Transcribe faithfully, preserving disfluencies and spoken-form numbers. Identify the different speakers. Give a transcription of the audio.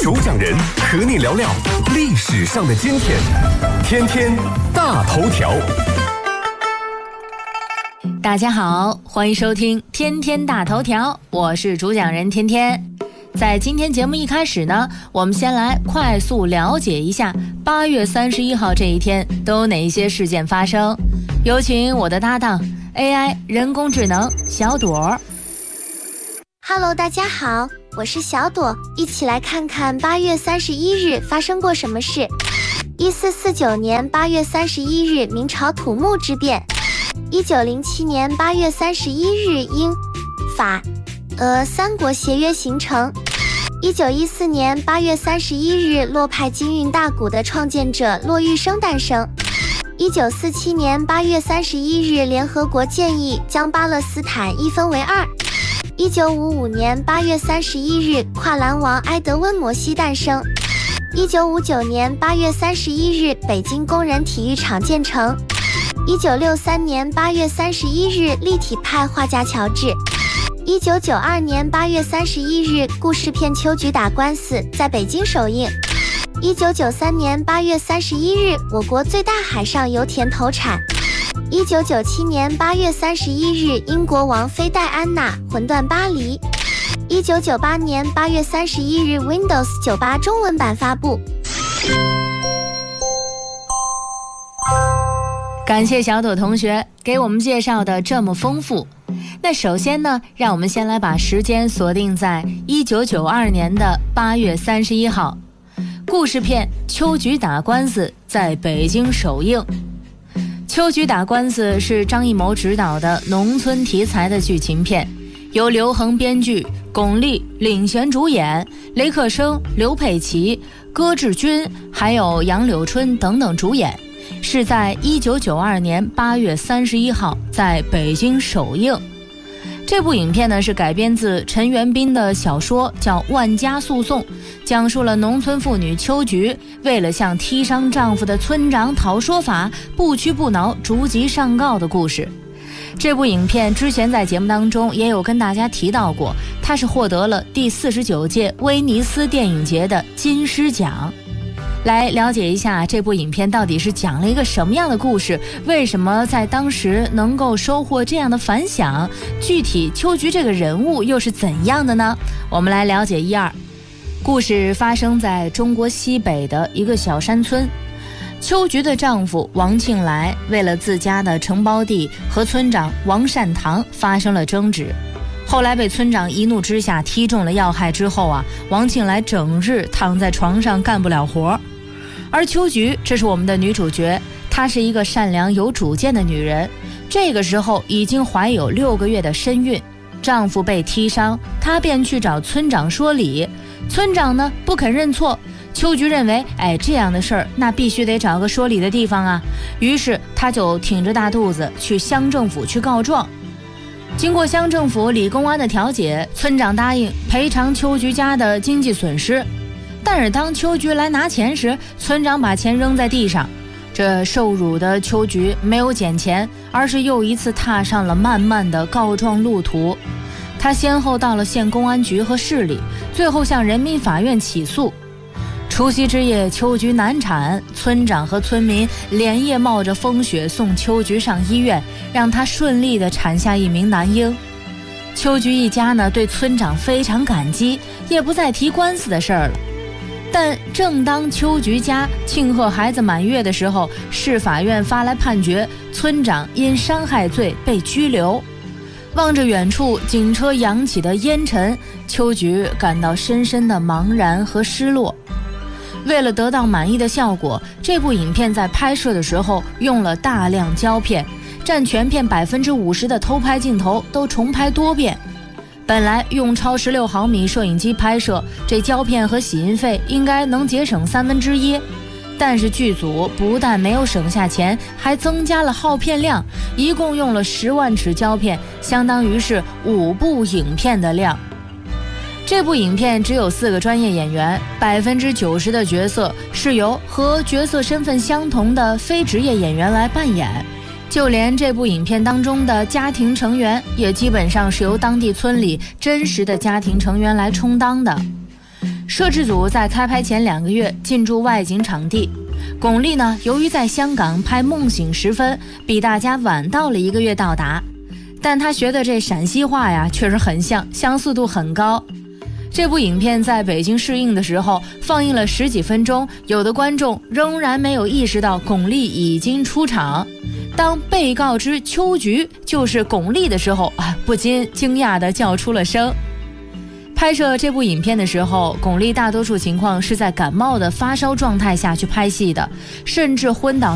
Speaker 1: 主讲人和你聊聊历史上的今天，天天大头条。
Speaker 2: 大家好，欢迎收听天天大头条，我是主讲人天天。在今天节目一开始呢，我们先来快速了解一下八月三十一号这一天都有哪一些事件发生。有请我的搭档 A I 人工智能小朵。
Speaker 3: Hello， 大家好，我是小朵，一起来看看八月三十一日发生过什么事。一四四九年八月三十一日，明朝土木之变。一九零七年八月三十一日，英、法、俄三国协约形成。一九一四年八月三十一日，洛派金运大鼓的创建者骆玉笙诞生。一九四七年八月三十一日，联合国建议将巴勒斯坦一分为二。一九五五年八月三十一日，跨栏王埃德温·摩西诞生。一九五九年八月三十一日，北京工人体育场建成。一九六三年八月三十一日，立体派画家乔治。一九九二年八月三十一日，故事片《秋菊打官司》在北京首映。一九九三年八月三十一日，我国最大海上油田投产。一九九七年八月三十一日，英国王妃戴安娜魂断巴黎。一九九八年八月三十一日 ，Windows 九十八中文版发布。
Speaker 2: 感谢小朵同学给我们介绍的这么丰富。那首先呢，让我们先来把时间锁定在一九九二年的八月三十一号，故事片《秋菊打官司》在北京首映。秋菊打官司是张艺谋执导的农村题材的剧情片，由刘恒编剧，巩俐领衔主演，雷克生、刘佩琦、戈志军还有杨柳春等等主演，是在一九九二年八月三十一号在北京首映。这部影片呢是改编自陈元彬的小说，叫《万家诉讼》，讲述了农村妇女秋菊为了向踢伤丈夫的村长讨说法，不屈不挠，逐级上告的故事。这部影片之前在节目当中也有跟大家提到过，它是获得了第四十九届威尼斯电影节的金狮奖。来了解一下这部影片到底是讲了一个什么样的故事，为什么在当时能够收获这样的反响，具体秋菊这个人物又是怎样的呢？我们来了解一二。故事发生在中国西北的一个小山村，秋菊的丈夫王庆来为了自家的承包地和村长王善堂发生了争执，后来被村长一怒之下踢中了要害之后啊，王庆来整日躺在床上干不了活。而秋菊，这是我们的女主角，她是一个善良有主见的女人，这个时候已经怀有六个月的身孕，丈夫被踢伤，她便去找村长说理，村长呢不肯认错，秋菊认为哎这样的事儿那必须得找个说理的地方啊，于是她就挺着大肚子去乡政府去告状。经过乡政府李公安的调解，村长答应赔偿秋菊家的经济损失，但是当秋菊来拿钱时，村长把钱扔在地上，这受辱的秋菊没有捡钱，而是又一次踏上了漫漫的告状路途。她先后到了县公安局和市里，最后向人民法院起诉。除夕之夜，秋菊难产，村长和村民连夜冒着风雪送秋菊上医院，让她顺利地产下一名男婴。秋菊一家呢对村长非常感激，也不再提官司的事儿了。但正当秋菊家庆贺孩子满月的时候，市法院发来判决，村长因伤害罪被拘留。望着远处警车扬起的烟尘，秋菊感到深深的茫然和失落。为了得到满意的效果，这部影片在拍摄的时候用了大量胶片，占全片百分之五十的偷拍镜头都重拍多遍。本来用超十六毫米摄影机拍摄，这胶片和洗印费应该能节省三分之一，但是剧组不但没有省下钱，还增加了耗片量，一共用了十万尺胶片，相当于是五部影片的量。这部影片只有四个专业演员，百分之九十的角色是由和角色身份相同的非职业演员来扮演。就连这部影片当中的家庭成员也基本上是由当地村里真实的家庭成员来充当的。 摄制组在开拍前两个月进驻外景场地，巩俐呢，由于在香港拍《梦醒时分》比大家晚到了一个月到达，但她学的这陕西话呀，确实很像，相似度很高。这部影片在北京试映的时候，放映了十几分钟，有的观众仍然没有意识到巩俐已经出场。当被告知秋菊就是巩俐的时候啊，不禁惊讶地叫出了声。拍摄这部影片的时候，巩俐大多数情况是在感冒的发烧状态下去拍戏的，甚至昏倒